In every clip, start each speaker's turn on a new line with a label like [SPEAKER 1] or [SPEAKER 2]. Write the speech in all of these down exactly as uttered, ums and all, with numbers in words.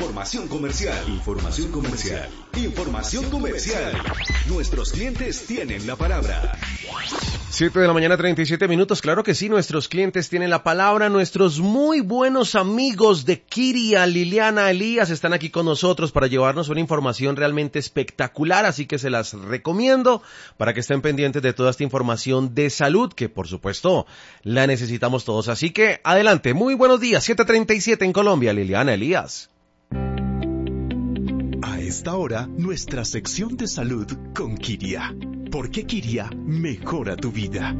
[SPEAKER 1] Información comercial. Información comercial. Información comercial. Nuestros clientes tienen la palabra.
[SPEAKER 2] siete de la mañana, treinta y siete minutos. Claro que sí, nuestros clientes tienen la palabra. Nuestros muy buenos amigos de Kiria, Liliana, Elías, están aquí con nosotros para llevarnos una información realmente espectacular. Así que se las recomiendo para que estén pendientes de toda esta información de salud, que por supuesto la necesitamos todos. Así que adelante, muy buenos días. siete treinta y siete en Colombia, Liliana, Elías.
[SPEAKER 3] A esta hora, nuestra sección de salud con Kiria. Porque Kiria mejora tu vida.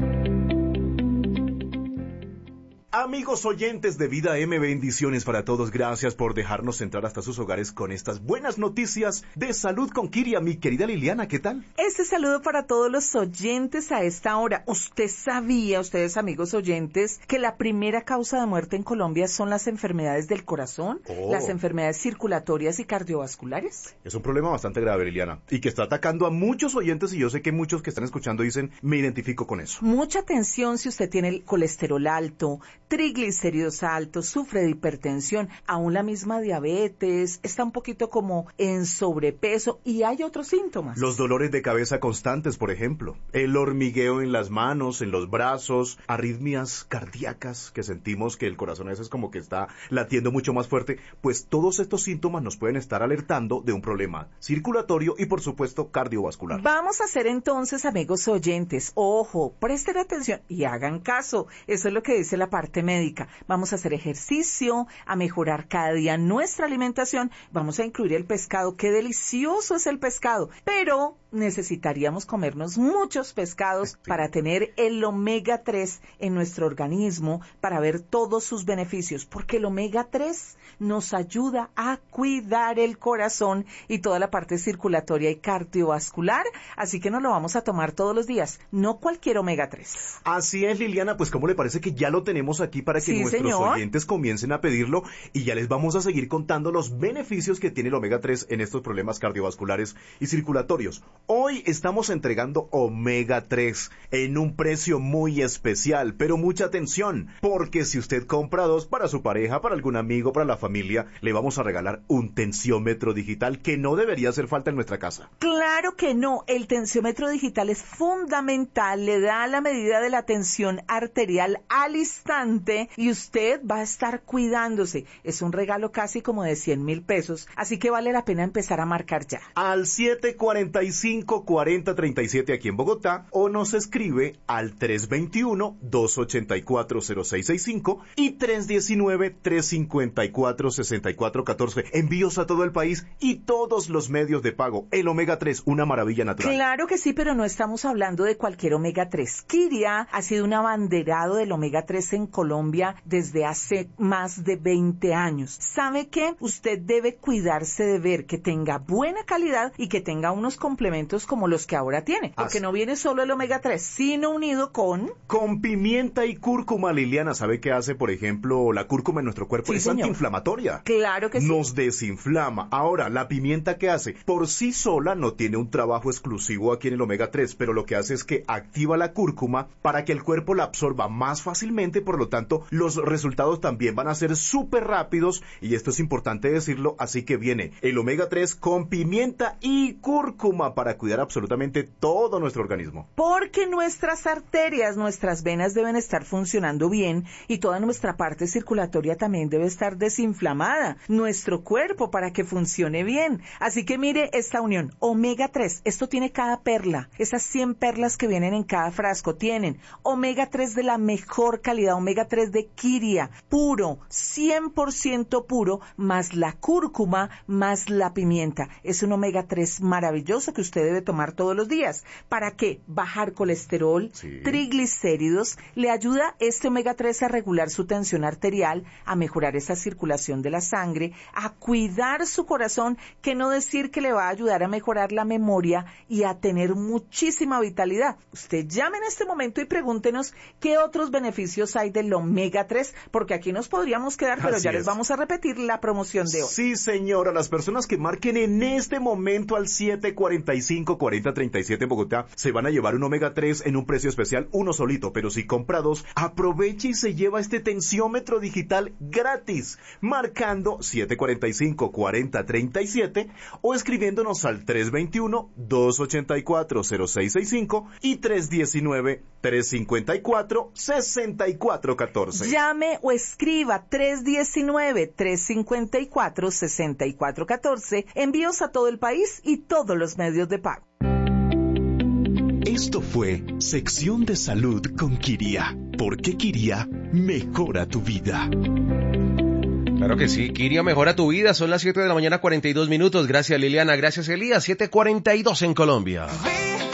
[SPEAKER 3] Amigos oyentes de Vida M, bendiciones para todos. Gracias por dejarnos entrar hasta sus hogares con estas buenas noticias de salud con Kiria. Mi querida Liliana, ¿qué tal?
[SPEAKER 4] Este saludo para todos los oyentes a esta hora. ¿Usted sabía, ustedes amigos oyentes, que la primera causa de muerte en Colombia son las enfermedades del corazón,
[SPEAKER 3] oh.
[SPEAKER 4] las enfermedades circulatorias y cardiovasculares?
[SPEAKER 3] Es un problema bastante grave, Liliana, y que está atacando a muchos oyentes, y yo sé que muchos que están escuchando dicen, me identifico con eso.
[SPEAKER 4] Mucha atención si usted tiene el colesterol alto, triglicéridos altos, sufre de hipertensión, aún la misma diabetes, está un poquito como en sobrepeso y hay otros síntomas.
[SPEAKER 3] Los dolores de cabeza constantes, por ejemplo, el hormigueo en las manos, en los brazos, arritmias cardíacas, que sentimos que el corazón a veces como que está latiendo mucho más fuerte, pues todos estos síntomas nos pueden estar alertando de un problema circulatorio y por supuesto cardiovascular.
[SPEAKER 4] Vamos a hacer entonces, amigos oyentes, ojo, presten atención y hagan caso, eso es lo que dice la parte médica. Vamos a hacer ejercicio, a mejorar cada día nuestra alimentación, vamos a incluir el pescado, qué delicioso es el pescado, pero necesitaríamos comernos muchos pescados para tener el omega tres en nuestro organismo, para ver todos sus beneficios, porque el omega tres nos ayuda a cuidar el corazón y toda la parte circulatoria y cardiovascular, así que nos lo vamos a tomar todos los días, no cualquier omega tres.
[SPEAKER 3] Así es, Liliana, pues ¿cómo le parece que ya lo tenemos aquí para que
[SPEAKER 4] sí,
[SPEAKER 3] nuestros
[SPEAKER 4] señor.
[SPEAKER 3] oyentes comiencen a pedirlo y ya les vamos a seguir contando los beneficios que tiene el omega tres en estos problemas cardiovasculares y circulatorios? Hoy estamos entregando omega tres en un precio muy especial, pero mucha atención, porque si usted compra dos para su pareja, para algún amigo, para la familia, le vamos a regalar un tensiómetro digital que no debería hacer falta en nuestra casa.
[SPEAKER 4] Claro que no, el tensiómetro digital es fundamental, le da la medida de la tensión arterial al instante y usted va a estar cuidándose. Es un regalo casi como de cien mil pesos, así que vale la pena empezar a marcar ya.
[SPEAKER 3] Al siete cuarenta y cinco, cuarenta treinta y siete aquí en Bogotá o nos escribe al tres veintiuno, dos ochenta y cuatro, cero seis sesenta y cinco y tres diecinueve, tres cincuenta y cuatro, sesenta y cuatro catorce. Envíos a todo el país y todos los medios de pago. El omega tres, una maravilla natural.
[SPEAKER 4] Claro que sí, pero no estamos hablando de cualquier omega tres. Kiria ha sido un abanderado del omega tres en Colombia desde hace más de veinte años. ¿Sabe qué? Usted debe cuidarse de ver que tenga buena calidad y que tenga unos complementos como los que ahora tiene. Porque
[SPEAKER 3] Así.
[SPEAKER 4] no viene solo el omega tres, sino unido con...
[SPEAKER 3] Con pimienta y cúrcuma, Liliana. ¿Sabe qué hace, por ejemplo, la cúrcuma en nuestro cuerpo?
[SPEAKER 4] Sí,
[SPEAKER 3] es
[SPEAKER 4] señor.
[SPEAKER 3] antiinflamatoria.
[SPEAKER 4] Claro que sí.
[SPEAKER 3] Nos desinflama. Ahora, ¿la pimienta qué hace? Por sí sola no tiene un trabajo exclusivo aquí en el omega tres, pero lo que hace es que activa la cúrcuma para que el cuerpo la absorba más fácilmente, por lo tanto, los resultados también van a ser súper rápidos, y esto es importante decirlo, así que viene el omega tres con pimienta y cúrcuma para cuidar absolutamente todo nuestro organismo.
[SPEAKER 4] Porque nuestras arterias, nuestras venas deben estar funcionando bien y toda nuestra parte circulatoria también debe estar desinflamada. Nuestro cuerpo para que funcione bien. Así que mire esta unión. omega tres, esto tiene cada perla. Esas cien perlas que vienen en cada frasco tienen omega tres de la mejor calidad, omega tres de Kiria, puro, cien por ciento puro, más la cúrcuma, más la pimienta. Es un omega tres maravilloso que usted debe tomar todos los días. ¿Para qué? Bajar colesterol,
[SPEAKER 3] sí.
[SPEAKER 4] triglicéridos. Le ayuda este omega tres a regular su tensión arterial, a mejorar esa circulación de la sangre, a cuidar su corazón, que no decir que le va a ayudar a mejorar la memoria y a tener muchísima vitalidad. Usted llame en este momento y pregúntenos qué otros beneficios hay del omega tres, porque aquí nos podríamos quedar, pero
[SPEAKER 3] Así
[SPEAKER 4] ya
[SPEAKER 3] es.
[SPEAKER 4] les vamos a repetir la promoción de hoy.
[SPEAKER 3] Sí, señora, las personas que marquen en este momento al siete cuarenta y cinco, cuarenta, treinta y siete en Bogotá, se van a llevar un omega tres en un precio especial, uno solito, pero si compra dos, aproveche y se lleva este tensiómetro digital gratis, marcando siete cuarenta y cinco, cuarenta, treinta y siete o escribiéndonos al tres veintiuno, dos ochenta y cuatro, cero seis sesenta y cinco y tres diecinueve, tres cincuenta y cuatro, sesenta y cuatro catorce.
[SPEAKER 4] Llame o escriba tres diecinueve, tres cincuenta y cuatro, sesenta y cuatro catorce. Envíos a todo el país y todos los medios de pago.
[SPEAKER 1] Esto fue Sección de Salud con Kiria, porque Kiria mejora tu vida.
[SPEAKER 2] Claro que sí, Kiria mejora tu vida. Son las siete de la mañana, cuarenta y dos minutos. Gracias, Liliana. Gracias, Elías. siete cuarenta y dos en Colombia.